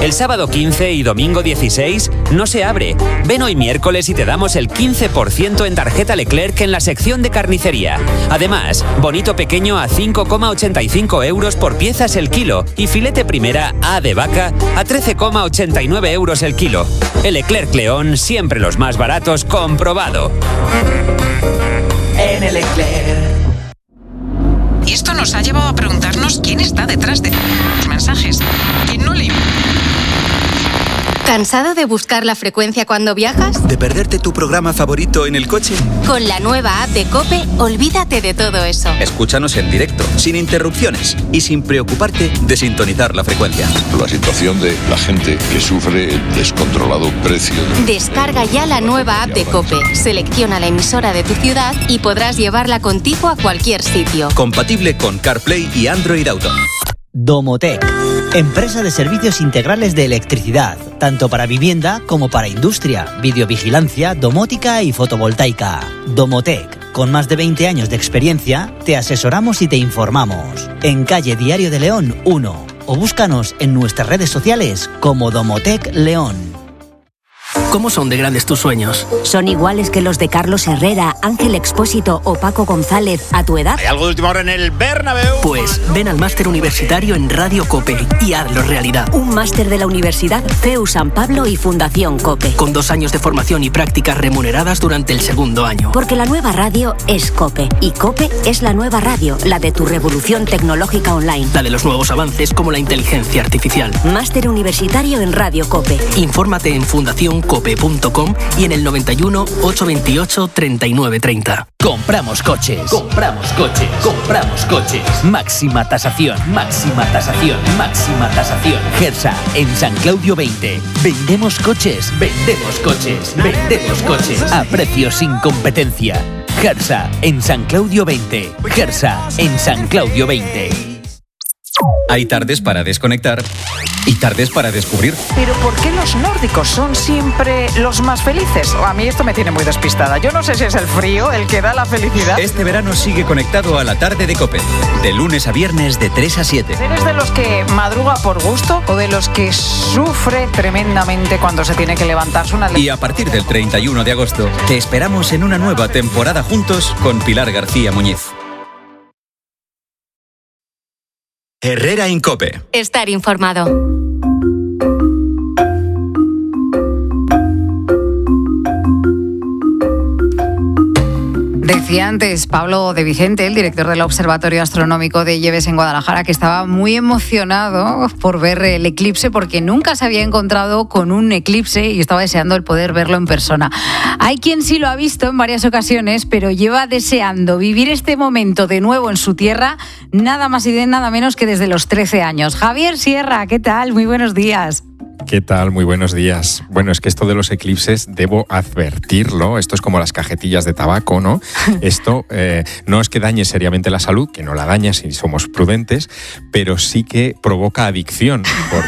El sábado 15 y domingo 16 no se abre. Ven hoy miércoles y te damos el 15% en tarjeta Leclerc en la sección de carnicería. Además, bonito pequeño a 5,85 euros por piezas el kilo y filete primera A de vaca a 13,89 euros el kilo. El Leclerc León, siempre los más baratos, comprobado. En el Leclerc. Y esto nos ha llevado a preguntarnos quién está detrás de los mensajes. ¿Quién no le... ¿Cansado de buscar la frecuencia cuando viajas? ¿De perderte tu programa favorito en el coche? Con la nueva app de COPE, olvídate de todo eso. Escúchanos en directo, sin interrupciones y sin preocuparte de sintonizar la frecuencia. La situación de la gente que sufre el descontrolado precio. Descarga ya la nueva app de COPE, selecciona la emisora de tu ciudad y podrás llevarla contigo a cualquier sitio. Compatible con CarPlay y Android Auto. Domotec, empresa de servicios integrales de electricidad, tanto para vivienda como para industria, videovigilancia, domótica y fotovoltaica. Domotec, con más de 20 años de experiencia, te asesoramos y te informamos. En calle Diario de León 1 o búscanos en nuestras redes sociales como Domotec León. ¿Cómo son de grandes tus sueños? ¿Son iguales que los de Carlos Herrera, Ángel Expósito o Paco González a tu edad? ¿Hay algo de última hora en el Bernabéu? Pues ven al máster universitario en Radio COPE y hazlo realidad. Un máster de la Universidad CEU San Pablo y Fundación COPE. Con 2 años de formación y prácticas remuneradas durante el segundo año. Porque la nueva radio es COPE. Y COPE es la nueva radio, la de tu revolución tecnológica online. La de los nuevos avances como la inteligencia artificial. Máster universitario en Radio COPE. Infórmate en fundacioncope.com y en el 91 828 3930. Compramos coches. Compramos coches. Compramos coches. Máxima tasación. Máxima tasación. Máxima tasación. Gersa, en San Claudio 20. Vendemos coches. Vendemos coches. Vendemos coches. A precios sin competencia. Gersa, en San Claudio 20. Gersa, en San Claudio 20. Hay tardes para desconectar y tardes para descubrir. Pero ¿por qué los nórdicos son siempre los más felices? A mí esto me tiene muy despistada. Yo no sé si es el frío el que da la felicidad. Este verano sigue conectado a la tarde de COPE. De lunes a viernes de 3 a 7. ¿Eres de los que madruga por gusto o de los que sufre tremendamente cuando se tiene que levantarse una... Y a partir del 31 de agosto te esperamos en una nueva temporada juntos con Pilar García Muñiz. Herrera en COPE. Estar informado. Decía antes Pablo de Vicente, el director del Observatorio Astronómico de Lleves en Guadalajara, que estaba muy emocionado por ver el eclipse porque nunca se había encontrado con un eclipse y estaba deseando el poder verlo en persona. Hay quien sí lo ha visto en varias ocasiones, pero lleva deseando vivir este momento de nuevo en su tierra, nada más y nada menos que desde los 13 años. Javier Sierra, ¿qué tal? Muy buenos días. ¿Qué tal? Muy buenos días. Bueno, es que esto de los eclipses debo advertirlo. Esto es como las cajetillas de tabaco, ¿no? Esto no es que dañe seriamente la salud, que no la daña si somos prudentes, pero sí que provoca adicción,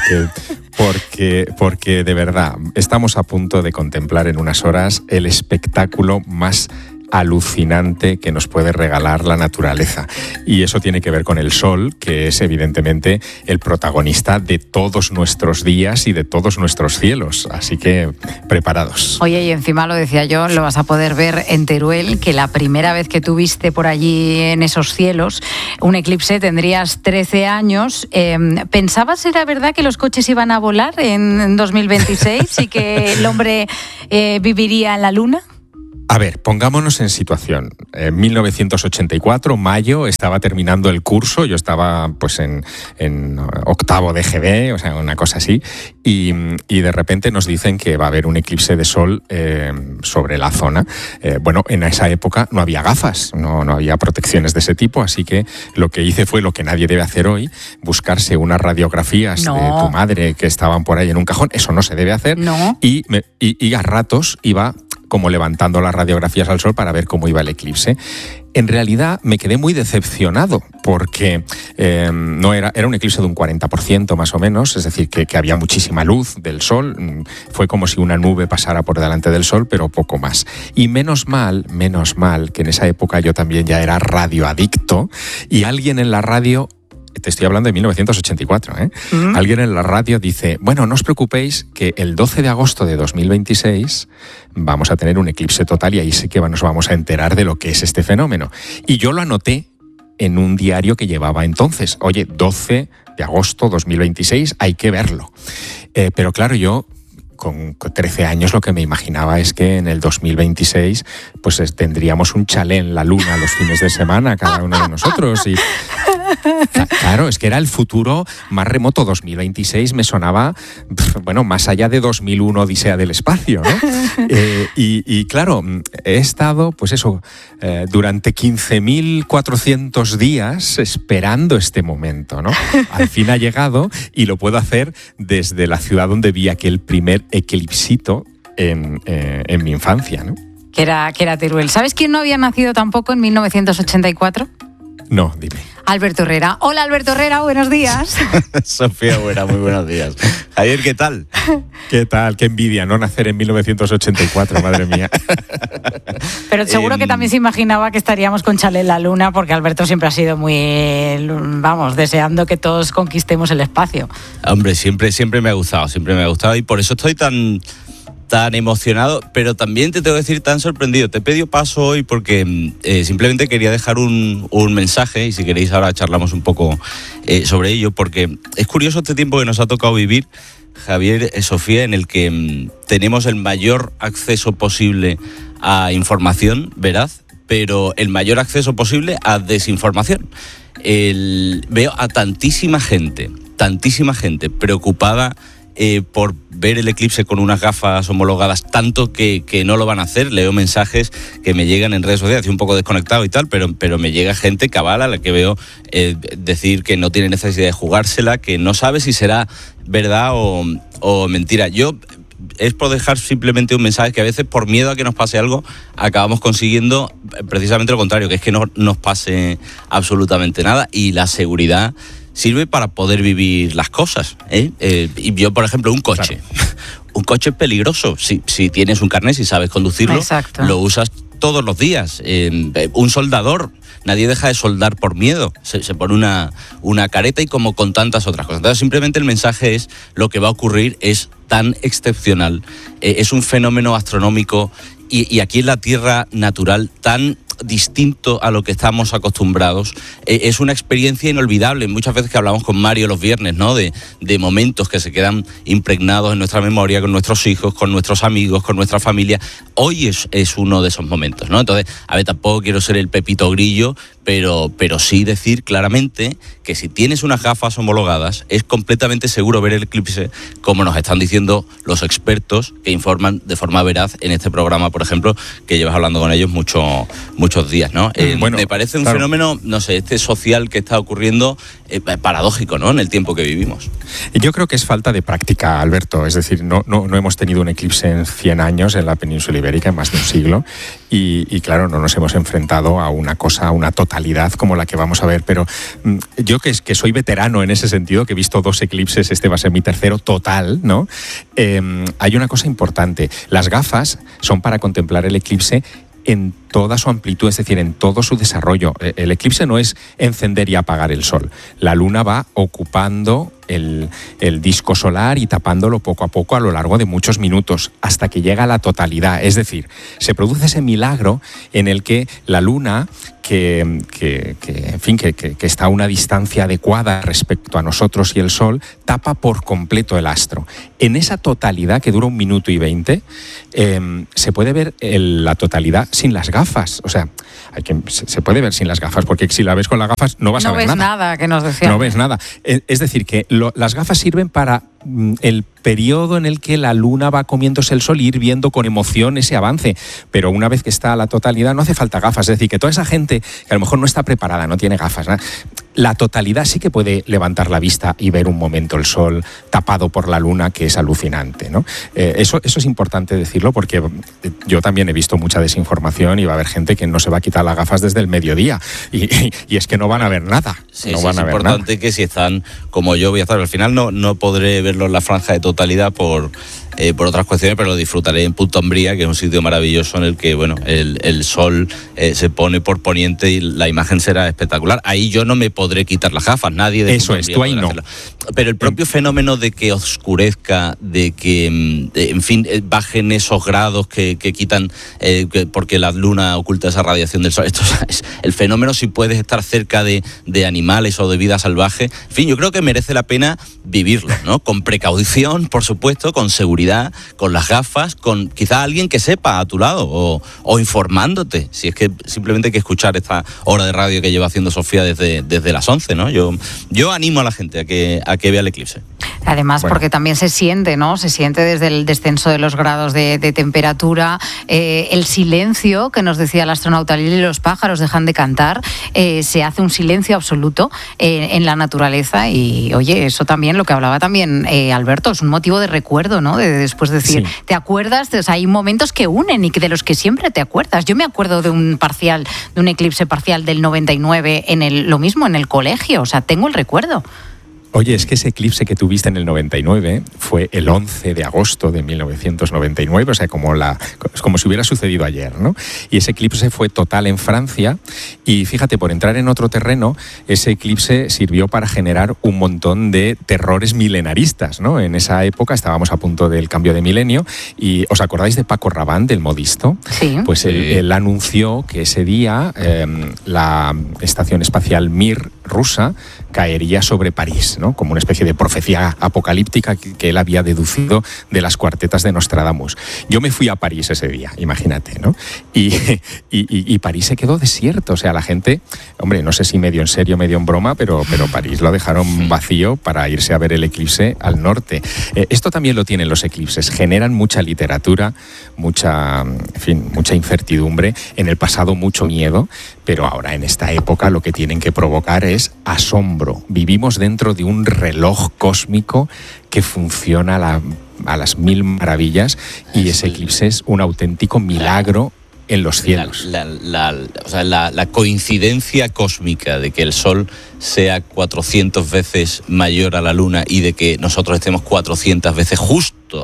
porque de verdad estamos a punto de contemplar en unas horas el espectáculo más alucinante que nos puede regalar la naturaleza. Y eso tiene que ver con el sol, que es evidentemente el protagonista de todos nuestros días y de todos nuestros cielos. Así que preparados. Oye, y encima lo decía yo, lo vas a poder ver en Teruel, que la primera vez que tú viste por allí en esos cielos un eclipse tendrías 13 años. ¿Pensabas, era verdad, que los coches iban a volar en 2026 y que el hombre viviría en la luna? A ver, pongámonos en situación. En 1984, mayo, estaba terminando el curso, yo estaba pues en octavo de GB, o sea, una cosa así, y de repente nos dicen que va a haber un eclipse de sol sobre la zona. Bueno, en esa época no había gafas, no había protecciones de ese tipo, así que lo que hice fue lo que nadie debe hacer hoy, buscarse unas radiografías de tu madre que estaban por ahí en un cajón, eso no se debe hacer, y a ratos iba como levantando las radiografías al sol para ver cómo iba el eclipse. En realidad me quedé muy decepcionado porque no era un eclipse de un 40% más o menos, es decir, que había muchísima luz del sol, fue como si una nube pasara por delante del sol, pero poco más. Y menos mal, que en esa época yo también ya era radioadicto y alguien en la radio te estoy hablando de 1984, ¿eh? Alguien en la radio dice, bueno, no os preocupéis que el 12 de agosto de 2026 vamos a tener un eclipse total y ahí sí que nos vamos a enterar de lo que es este fenómeno. Y yo lo anoté en un diario que llevaba entonces. Oye, 12 de agosto 2026, hay que verlo. Pero claro, yo con 13 años lo que me imaginaba es que en el 2026 pues tendríamos un chalet en la luna los fines de semana, cada uno de nosotros. Y claro, es que era el futuro más remoto. 2026 me sonaba, bueno, más allá de 2001 Odisea del espacio, ¿no? Y claro, he estado, pues eso, durante 15.400 días esperando este momento, ¿no? Al fin ha llegado y lo puedo hacer desde la ciudad donde vi aquel primer eclipsito en mi infancia, ¿no? Que era Teruel. ¿Sabes quién no había nacido tampoco en 1984? No, dime. Alberto Herrera. Hola, Alberto Herrera, buenos días. Sofía Buena, muy buenos días. Javier, ¿qué tal? ¿Qué tal? Qué envidia, no nacer en 1984, madre mía. Pero seguro que también se imaginaba que estaríamos con chalet en la luna, porque Alberto siempre ha sido muy, vamos, deseando que todos conquistemos el espacio. Hombre, siempre me ha gustado y por eso estoy tan emocionado, pero también te tengo que decir tan sorprendido. Te he pedido paso hoy porque simplemente quería dejar un mensaje, y si queréis ahora charlamos un poco sobre ello, porque es curioso este tiempo que nos ha tocado vivir, Javier, Sofía, en el que tenemos el mayor acceso posible a información veraz, pero el mayor acceso posible a desinformación. Veo a tantísima gente preocupada por ver el eclipse con unas gafas homologadas, tanto que no lo van a hacer. Leo mensajes que me llegan en redes sociales, estoy un poco desconectado y tal, pero me llega gente cabal a la que veo decir que no tiene necesidad de jugársela, que no sabe si será verdad o mentira. Yo es por dejar simplemente un mensaje que a veces por miedo a que nos pase algo acabamos consiguiendo precisamente lo contrario, que es que no nos pase absolutamente nada, y la seguridad sirve para poder vivir las cosas, ¿eh? Y yo, por ejemplo, un coche. Claro. Un coche es peligroso. Si tienes un carnet, si sabes conducirlo, exacto, lo usas todos los días. Un soldador, nadie deja de soldar por miedo. Se pone una careta, y como con tantas otras cosas. Entonces, simplemente el mensaje es: lo que va a ocurrir es tan excepcional, es un fenómeno astronómico y aquí en la Tierra natural tan distinto a lo que estamos acostumbrados. Es una experiencia inolvidable. Muchas veces que hablamos con Mario los viernes, ¿no? De momentos que se quedan impregnados en nuestra memoria, con nuestros hijos, con nuestros amigos, con nuestra familia. Hoy es uno de esos momentos, ¿no? Entonces, a ver, tampoco quiero ser el Pepito Grillo, pero sí decir claramente que si tienes unas gafas homologadas, es completamente seguro ver el eclipse, como nos están diciendo los expertos que informan de forma veraz en este programa, por ejemplo, que llevas hablando con ellos muchos días, ¿no? Bueno, me parece un fenómeno, no sé, social que está ocurriendo, paradójico, ¿no? En el tiempo que vivimos. Yo creo que es falta de práctica, Alberto. Es decir, no hemos tenido un eclipse en 100 años en la península ibérica, en más de un siglo, y claro, no nos hemos enfrentado a una cosa, a una totalidad como la que vamos a ver. Pero yo que soy veterano en ese sentido, que he visto 2 eclipses, este va a ser mi tercero total, ¿no? Hay una cosa importante. Las gafas son para contemplar el eclipse en toda su amplitud, es decir, en todo su desarrollo. El eclipse no es encender y apagar el sol. La luna va ocupando el disco solar y tapándolo poco a poco a lo largo de muchos minutos, hasta que llega a la totalidad. Es decir, se produce ese milagro en el que la luna, que está a una distancia adecuada respecto a nosotros y el sol, tapa por completo el astro. En esa totalidad, que dura 1 minuto y 20, se puede ver la totalidad sin las gafas. O sea, se puede ver sin las gafas, porque si la ves con las gafas no vas a ver nada. No ves nada, que nos decían. No ves nada. Es decir, que las gafas sirven para el periodo en el que la luna va comiéndose el sol y ir viendo con emoción ese avance. Pero una vez que está a la totalidad no hace falta gafas. Es decir, que toda esa gente que a lo mejor no está preparada, no tiene gafas, ¿no? La totalidad sí que puede levantar la vista y ver un momento el sol tapado por la luna, que es alucinante, ¿no? Eso es importante decirlo, porque yo también he visto mucha desinformación y va a haber gente que no se va a quitar las gafas desde el mediodía y es que no van a ver nada. Sí, no van a ver nada. Es importante que si están como yo voy a estar, al final no podré verlo en la franja de totalidad por por otras cuestiones, pero lo disfrutaré en Punta Umbría, que es un sitio maravilloso en el que, bueno, el sol se pone por poniente y la imagen será espectacular. Ahí yo no me podré quitar las gafas, nadie de Eso es, tú ahí no. Hacerlo. Pero el propio fenómeno de que oscurezca, de que, en fin, bajen esos grados que quitan, porque la luna oculta esa radiación del sol, esto es el fenómeno, si puedes estar cerca de animales o de vida salvaje, en fin, yo creo que merece la pena vivirlo, ¿no? Con precaución, por supuesto, con seguridad, con las gafas, con quizá alguien que sepa a tu lado o informándote, si es que simplemente hay que escuchar esta hora de radio que lleva haciendo Sofía desde las 11, ¿no? Yo animo a la gente a que vea el eclipse. Además, porque también se siente, ¿no? Se siente desde el descenso de los grados de temperatura, el silencio que nos decía el astronauta Lili, los pájaros dejan de cantar, se hace un silencio absoluto en la naturaleza y, oye, eso también, lo que hablaba también Alberto, es un motivo de recuerdo, ¿no? De después decir, sí. ¿Te acuerdas? O sea, hay momentos que unen y de los que siempre te acuerdas. Yo me acuerdo de un eclipse parcial del 99 lo mismo en el colegio, o sea, tengo el recuerdo. Oye, es que ese eclipse que tuviste en el 99 fue el 11 de agosto de 1999, o sea, como si hubiera sucedido ayer, ¿no? Y ese eclipse fue total en Francia y fíjate, por entrar en otro terreno, ese eclipse sirvió para generar un montón de terrores milenaristas, ¿no? En esa época estábamos a punto del cambio de milenio y ¿os acordáis de Paco Rabanne, del modisto? Sí. Pues él anunció que ese día la estación espacial Mir rusa caería sobre París, ¿no? Como una especie de profecía apocalíptica que él había deducido de las cuartetas de Nostradamus. Yo me fui a París ese día, imagínate, ¿no? Y París se quedó desierto, o sea, la gente, hombre, no sé si medio en serio, medio en broma, pero París lo dejaron vacío para irse a ver el eclipse al norte. Esto también lo tienen los eclipses, generan mucha literatura, mucha incertidumbre, en el pasado mucho miedo, pero ahora en esta época lo que tienen que provocar es asombro. Vivimos dentro de un reloj cósmico que funciona a las mil maravillas y ese eclipse es un auténtico milagro en los cielos. La coincidencia cósmica de que el Sol sea 400 veces mayor a la Luna y de que nosotros estemos 400 veces justo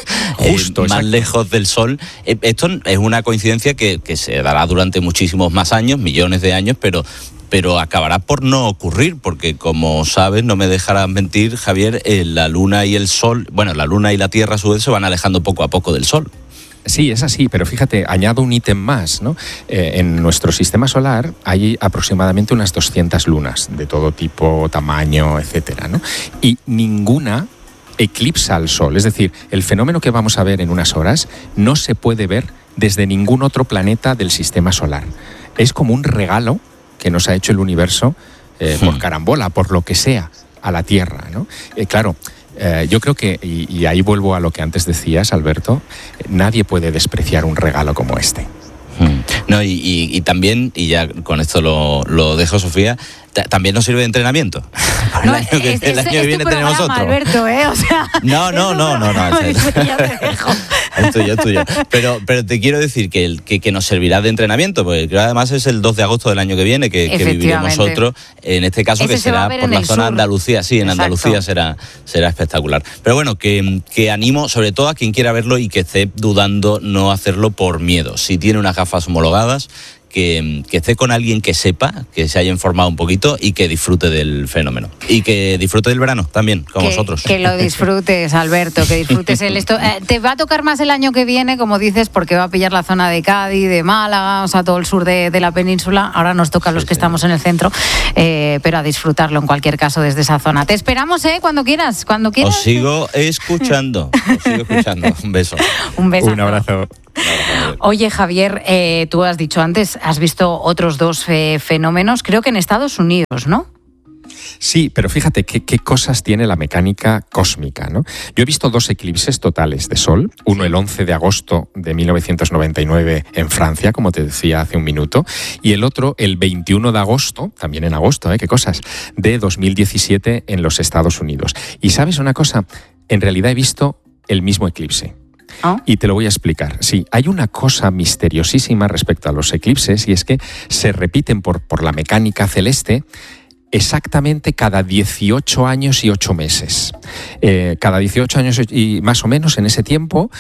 más lejos del Sol, esto es una coincidencia que se dará durante muchísimos más años, millones de años, pero acabará por no ocurrir, porque como sabes, no me dejarás mentir, Javier, la Luna y el Sol, bueno, la Luna y la Tierra a su vez se van alejando poco a poco del Sol. Sí, es así, pero fíjate, añado un ítem más, ¿no? En nuestro sistema solar hay aproximadamente unas 200 lunas de todo tipo, tamaño, etcétera, ¿no? Y ninguna eclipsa al Sol, es decir, el fenómeno que vamos a ver en unas horas no se puede ver desde ningún otro planeta del sistema solar. Es como un regalo que nos ha hecho el universo por carambola, por lo que sea, a la Tierra, ¿no? Claro. Yo creo que, y ahí vuelvo a lo que antes decías, Alberto, nadie puede despreciar un regalo como este. No, y también, y ya con esto lo dejo, Sofía, también nos sirve de entrenamiento. No, el año que viene tenemos otro. Alberto, o sea, no. Eso ya te dejo. Es tuyo. Pero te quiero decir que nos servirá de entrenamiento, porque creo además es el 2 de agosto del año que viene que viviremos otro, en este caso que será por la zona de Andalucía. Sí, en Andalucía será espectacular. Pero bueno, que animo sobre todo a quien quiera verlo y que esté dudando no hacerlo por miedo. Si tiene unas gafas homologadas, que esté con alguien que sepa, que se haya informado un poquito y que disfrute del fenómeno. Y que disfrute del verano también, con vosotros. Que lo disfrutes, Alberto, que disfrutes esto. Te va a tocar más el año que viene, como dices, porque va a pillar la zona de Cádiz, de Málaga, o sea, todo el sur de la península. Ahora nos toca a los que estamos en el centro, pero a disfrutarlo en cualquier caso desde esa zona. Te esperamos, cuando quieras. Os sigo escuchando. Un beso. Un beso. Un abrazo. Oye, Javier, tú has dicho antes, has visto otros dos fenómenos, creo que en Estados Unidos, ¿no? Sí, pero fíjate qué cosas tiene la mecánica cósmica, ¿no? Yo he visto 2 eclipses totales de Sol, uno el 11 de agosto de 1999 en Francia, como te decía hace un minuto, y el otro el 21 de agosto, también en agosto, qué cosas, de 2017 en los Estados Unidos. Y ¿sabes una cosa? En realidad he visto el mismo eclipse. Y te lo voy a explicar. Sí, hay una cosa misteriosísima respecto a los eclipses y es que se repiten por la mecánica celeste exactamente cada 18 años y 8 meses. Cada 18 años y más o menos en ese tiempo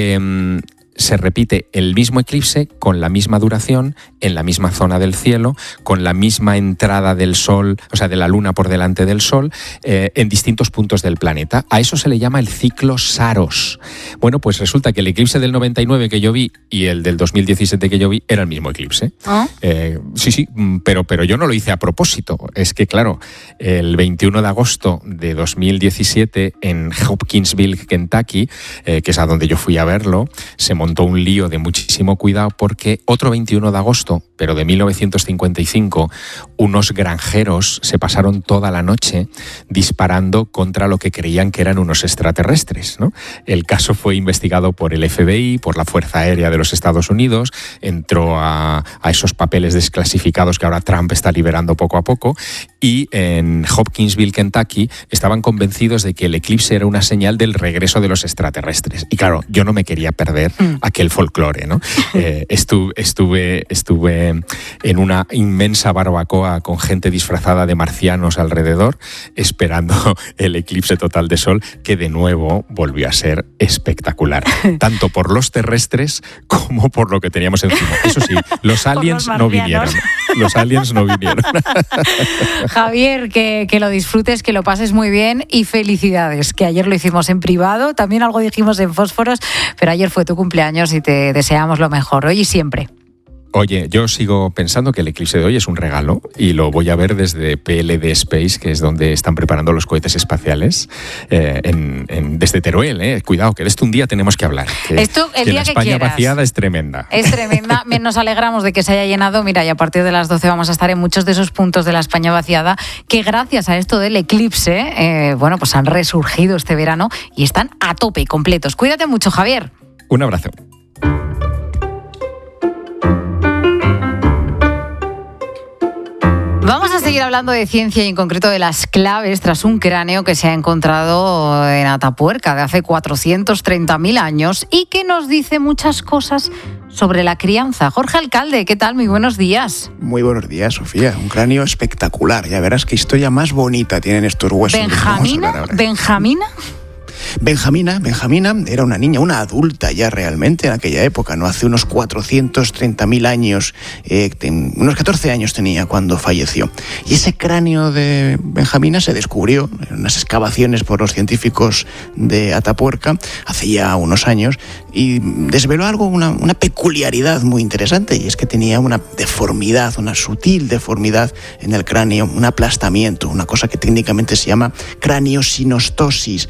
se repite el mismo eclipse con la misma duración, en la misma zona del cielo, con la misma entrada del Sol, o sea, de la Luna por delante del Sol, en distintos puntos del planeta. A eso se le llama el ciclo Saros. Bueno, pues resulta que el eclipse del 99 que yo vi y el del 2017 que yo vi era el mismo eclipse. ¿Ah? Sí, pero yo no lo hice a propósito. Es que, claro, el 21 de agosto de 2017 en Hopkinsville, Kentucky, que es a donde yo fui a verlo, se montó un lío de muchísimo cuidado porque otro 21 de agosto, pero de 1955, unos granjeros se pasaron toda la noche disparando contra lo que creían que eran unos extraterrestres, ¿no? El caso fue investigado por el FBI, por la Fuerza Aérea de los Estados Unidos, entró a esos papeles desclasificados que ahora Trump está liberando poco a poco, y en Hopkinsville, Kentucky, estaban convencidos de que el eclipse era una señal del regreso de los extraterrestres. Y claro, yo no me quería perder aquel folclore, ¿no? Estuve en una inmensa barbacoa con gente disfrazada de marcianos alrededor, esperando el eclipse total de sol, que de nuevo volvió a ser espectacular, tanto por los terrestres como por lo que teníamos encima. Eso sí, los aliens no vinieron. Los aliens no vinieron. Javier, que lo disfrutes, que lo pases muy bien y felicidades, que ayer lo hicimos en privado, también algo dijimos en Fósforos, pero ayer fue tu cumpleaños y te deseamos lo mejor, hoy y siempre. Oye, yo sigo pensando que el eclipse de hoy es un regalo y lo voy a ver desde PLD Space, que es donde están preparando los cohetes espaciales, desde Teruel. Cuidado, que de esto un día tenemos que hablar. Esto, el día la que España quieras. vaciada es tremenda. Es tremenda. Nos alegramos de que se haya llenado. Mira, y a partir de las 12 vamos a estar en muchos de esos puntos de la España vaciada que gracias a esto del eclipse, pues han resurgido este verano y están a tope, completos. Cuídate mucho, Javier. Un abrazo. Vamos a seguir hablando de ciencia y en concreto de las claves tras un cráneo que se ha encontrado en Atapuerca de hace 430.000 años y que nos dice muchas cosas sobre la crianza. Jorge Alcalde, ¿qué tal? Muy buenos días. Muy buenos días, Sofía. Un cráneo espectacular. Ya verás qué historia más bonita tienen estos huesos. ¿Benjamina era una niña, una adulta ya realmente en aquella época, ¿no? Hace unos 430.000 años, unos 14 años tenía cuando falleció. Y ese cráneo de Benjamina se descubrió en unas excavaciones por los científicos de Atapuerca hace ya unos años y desveló algo, una peculiaridad muy interesante, y es que tenía una deformidad, una sutil deformidad en el cráneo, un aplastamiento, una cosa que técnicamente se llama craniosinostosis.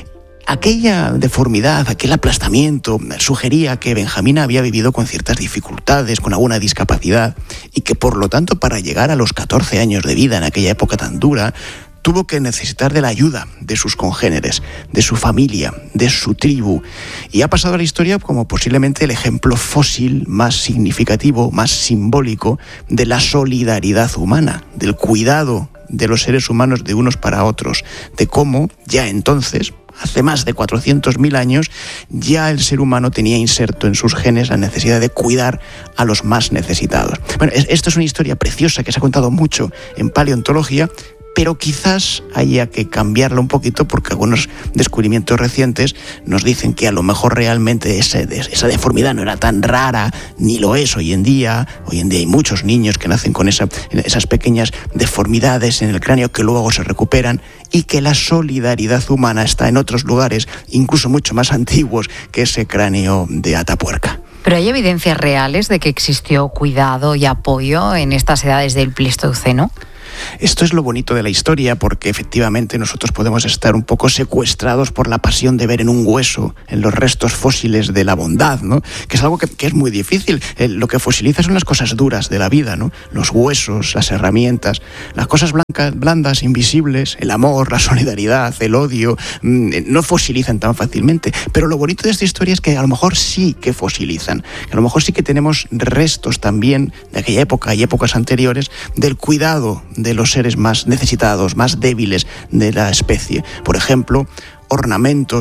Aquella deformidad, aquel aplastamiento, sugería que Benjamina había vivido con ciertas dificultades, con alguna discapacidad, y que por lo tanto para llegar a los 14 años de vida en aquella época tan dura, tuvo que necesitar de la ayuda de sus congéneres, de su familia, de su tribu, y ha pasado a la historia como posiblemente el ejemplo fósil más significativo, más simbólico de la solidaridad humana, del cuidado de los seres humanos de unos para otros, de cómo ya entonces, hace más de 400.000 años, ya el ser humano tenía inserto en sus genes la necesidad de cuidar a los más necesitados. Bueno, esto es una historia preciosa que se ha contado mucho en paleontología, pero quizás haya que cambiarla un poquito porque algunos descubrimientos recientes nos dicen que a lo mejor realmente esa deformidad no era tan rara, ni lo es hoy en día. Hoy en día hay muchos niños que nacen con esas pequeñas deformidades en el cráneo que luego se recuperan, y que la solidaridad humana está en otros lugares, incluso mucho más antiguos que ese cráneo de Atapuerca. ¿Pero hay evidencias reales de que existió cuidado y apoyo en estas edades del Pleistoceno? Esto es lo bonito de la historia, porque efectivamente nosotros podemos estar un poco secuestrados por la pasión de ver en un hueso, en los restos fósiles de la bondad, ¿no? Que es algo que es muy difícil. Lo que fosiliza son las cosas duras de la vida, ¿no? Los huesos, las herramientas, las cosas blandas, invisibles, el amor, la solidaridad, el odio, no fosilizan tan fácilmente. Pero lo bonito de esta historia es que a lo mejor sí que fosilizan, que a lo mejor sí que tenemos restos también de aquella época y épocas anteriores del cuidado de los seres más necesitados, más débiles de la especie. Por ejemplo, ornamentos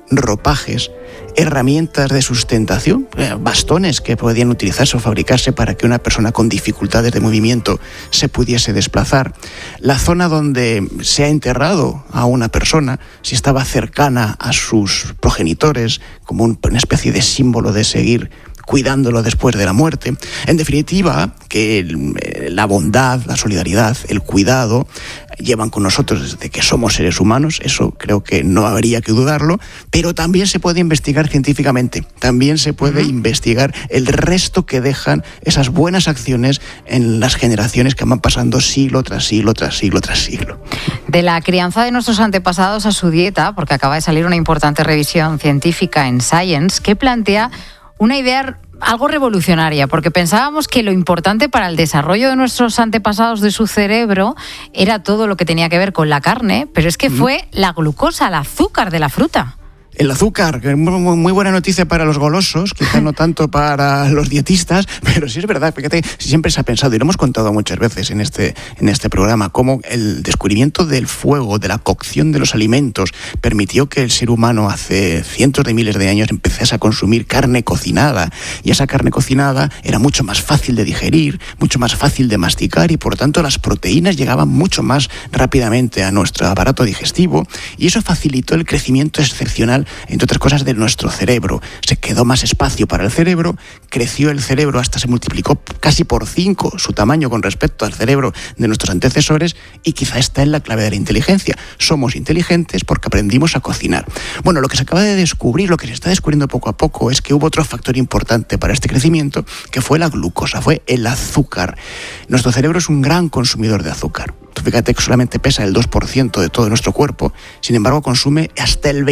ropajes, herramientas de sustentación, bastones que podían utilizarse o fabricarse para que una persona con dificultades de movimiento se pudiese desplazar. La zona donde se ha enterrado a una persona, si estaba cercana a sus progenitores, como una especie de símbolo de seguir cuidándolo después de la muerte. En definitiva, que la bondad, la solidaridad, el cuidado llevan con nosotros desde que somos seres humanos, eso creo que no habría que dudarlo, pero también se puede investigar científicamente, también se puede investigar el resto que dejan esas buenas acciones en las generaciones que van pasando siglo tras siglo tras siglo tras siglo. De la crianza de nuestros antepasados a su dieta, porque acaba de salir una importante revisión científica en Science que plantea una idea algo revolucionaria, porque pensábamos que lo importante para el desarrollo de nuestros antepasados de su cerebro era todo lo que tenía que ver con la carne, pero es que fue la glucosa, el azúcar de la fruta. El azúcar, que es muy buena noticia para los golosos, quizá no tanto para los dietistas, pero sí es verdad, fíjate, siempre se ha pensado, y lo hemos contado muchas veces en este programa, cómo el descubrimiento del fuego, de la cocción de los alimentos, permitió que el ser humano hace cientos de miles de años empezase a consumir carne cocinada, y esa carne cocinada era mucho más fácil de digerir, mucho más fácil de masticar, y por tanto las proteínas llegaban mucho más rápidamente a nuestro aparato digestivo, y eso facilitó el crecimiento excepcional, entre otras cosas, de nuestro cerebro. Se quedó más espacio para el cerebro, creció el cerebro hasta se multiplicó casi por 5 su tamaño con respecto al cerebro de nuestros antecesores, y quizá está en la clave de la inteligencia. Somos inteligentes porque aprendimos a cocinar. Bueno, lo que se acaba de descubrir, lo que se está descubriendo poco a poco, es que hubo otro factor importante para este crecimiento, que fue la glucosa, fue el azúcar. Nuestro cerebro es un gran consumidor de azúcar. Fíjate que solamente pesa el 2% de todo nuestro cuerpo, sin embargo consume hasta el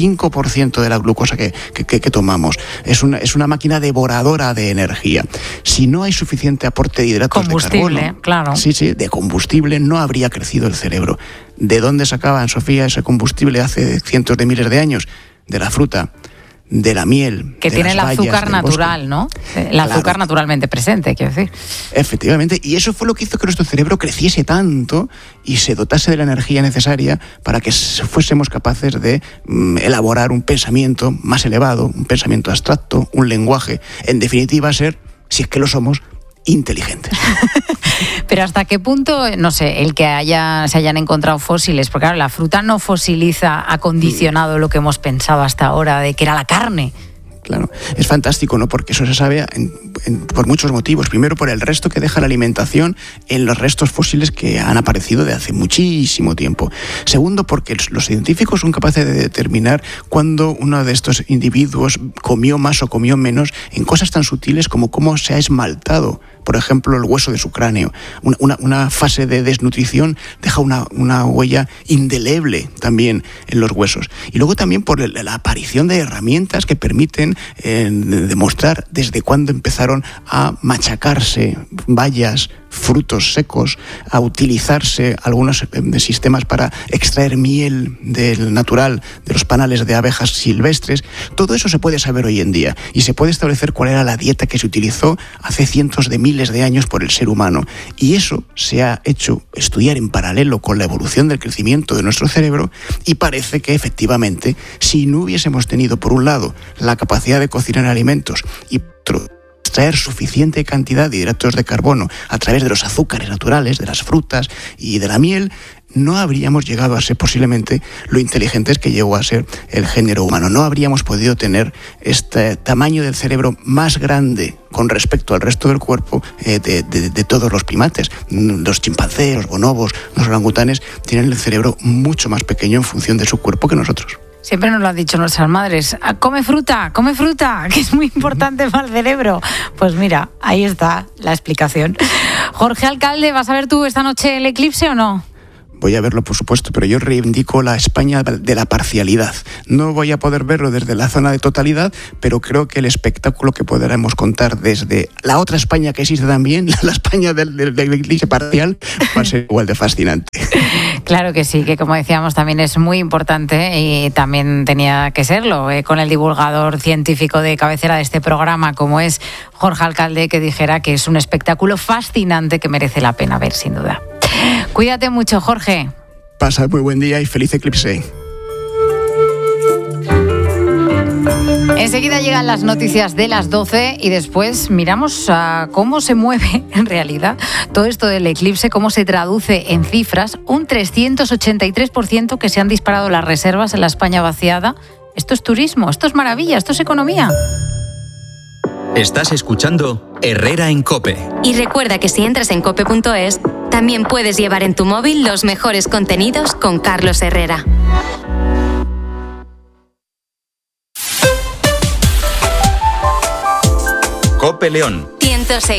25% de la glucosa que tomamos. Es una máquina devoradora de energía. Si no hay suficiente aporte de hidratos de carbono, claro. Sí, de combustible, no habría crecido el cerebro. ¿De dónde sacaban, Sofía, ese combustible hace cientos de miles de años? De la fruta, de la miel, que de tiene las el azúcar bayas, natural, ¿no? El azúcar naturalmente presente, quiero decir. Efectivamente, y eso fue lo que hizo que nuestro cerebro creciese tanto y se dotase de la energía necesaria para que fuésemos capaces de elaborar un pensamiento más elevado, un pensamiento abstracto, un lenguaje, en definitiva ser, si es que lo somos, inteligentes. Pero ¿hasta qué punto, no sé, el que se hayan encontrado fósiles? Porque claro, la fruta no fosiliza, ha condicionado lo que hemos pensado hasta ahora de que era la carne. Claro, es fantástico, ¿no? Porque eso se sabe por muchos motivos. Primero, por el resto que deja la alimentación en los restos fósiles que han aparecido de hace muchísimo tiempo. Segundo, porque los científicos son capaces de determinar cuándo uno de estos individuos comió más o comió menos en cosas tan sutiles como cómo se ha esmaltado, por ejemplo, el hueso de su cráneo. Una fase de desnutrición deja una huella indeleble también en los huesos. Y luego también por la aparición de herramientas que permiten demostrar desde cuándo empezaron a machacarse bayas, frutos secos, a utilizarse algunos sistemas para extraer miel del natural de los panales de abejas silvestres. Todo eso se puede saber hoy en día y se puede establecer cuál era la dieta que se utilizó hace cientos de miles de años por el ser humano. Y eso se ha hecho estudiar en paralelo con la evolución del crecimiento de nuestro cerebro, y parece que efectivamente, si no hubiésemos tenido por un lado la capacidad de cocinar alimentos y por otro extraer suficiente cantidad de hidratos de carbono a través de los azúcares naturales, de las frutas y de la miel, no habríamos llegado a ser posiblemente lo inteligentes que llegó a ser el género humano. No habríamos podido tener este tamaño del cerebro más grande con respecto al resto del cuerpo de todos los primates. Los chimpancés, los bonobos, los orangutanes tienen el cerebro mucho más pequeño en función de su cuerpo que nosotros. Siempre nos lo han dicho nuestras madres, come fruta, que es muy importante para el cerebro. Pues mira, ahí está la explicación. Jorge Alcalde, ¿vas a ver tú esta noche el eclipse o no? Voy a verlo, por supuesto, pero yo reivindico la España de la parcialidad. No voy a poder verlo desde la zona de totalidad, pero creo que el espectáculo que podremos contar desde la otra España que existe también, la España del eclipse parcial, va a ser igual de fascinante. Claro que sí, que como decíamos también es muy importante y también tenía que serlo, con el divulgador científico de cabecera de este programa como es Jorge Alcalde, que dijera que es un espectáculo fascinante que merece la pena ver sin duda. Cuídate mucho, Jorge. Pasa muy buen día y feliz eclipse. Enseguida llegan las noticias de las 12 y después miramos a cómo se mueve en realidad todo esto del eclipse, cómo se traduce en cifras. Un 383% que se han disparado las reservas en la España vaciada. Esto es turismo, esto es maravilla, esto es economía. Estás escuchando Herrera en COPE. Y recuerda que si entras en cope.es, también puedes llevar en tu móvil los mejores contenidos con Carlos Herrera. COPE León. 106.